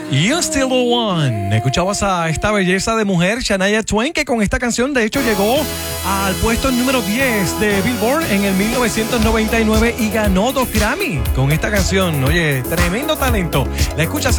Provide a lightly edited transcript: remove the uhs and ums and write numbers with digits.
You Still the One. Escuchabas a esta belleza de mujer, Shania Twain, que con esta canción de hecho llegó al puesto número 10 de Billboard en el 1999 y ganó 2 Grammy con esta canción. Oye, tremendo talento. La escuchas